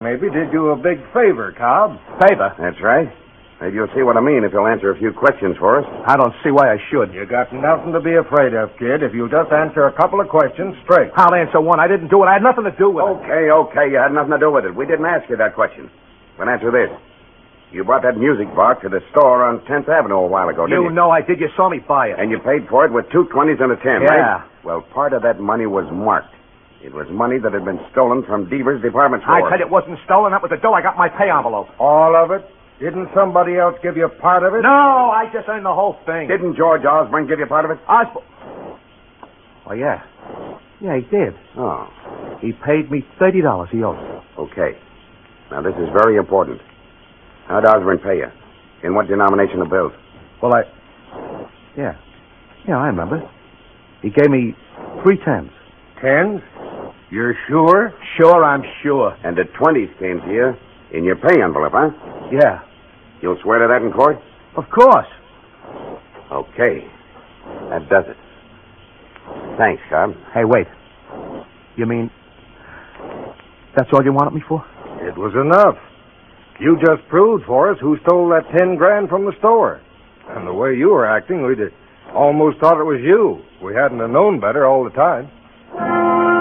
maybe did you a big favor, Cobb. Favor? That's right. Maybe you'll see what I mean if you'll answer a few questions for us. I don't see why I should. You got nothing to be afraid of, kid, if you just answer a couple of questions straight. I'll answer one. I didn't do it. I had nothing to do with it. Okay. You had nothing to do with it. We didn't ask you that question. But answer this. You brought that music box to the store on 10th Avenue a while ago, didn't you? You know I did. You saw me buy it. And you paid for it with 2 20s and a 10, Yeah. right? Well, part of that money was marked. It was money that had been stolen from Deaver's department store. I said it wasn't stolen. That was the dough. I got my pay envelope. All of it? Didn't somebody else give you part of it? No, I just earned the whole thing. Didn't George Osborne give you part of it? Osborne? Oh, yeah. Yeah, he did. Oh, He paid me $30 he owes. okay. Now, this is very important. How'd Osborne pay you? In what denomination of bills? Well, Yeah. Yeah, I remember. He gave me 3 10s. 10s? You're sure? Sure, I'm sure. And the 20s came to you in your pay envelope, huh? Yeah. You'll swear to that in court? Of course. Okay. That does it. Thanks, Cobb. Hey, wait. You mean that's all you wanted me for? It was enough. You just proved for us who stole that 10 grand from the store. And the way you were acting, we'd almost thought it was you. We hadn't have known better all the time.